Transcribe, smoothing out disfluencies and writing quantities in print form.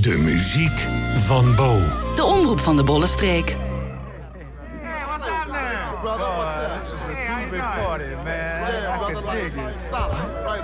De muziek van Bo. De omroep van de Bollenstreek. Hey, what's happening? Brother, what's up? Hey, how you doing? Yeah, brother, like, solid. Right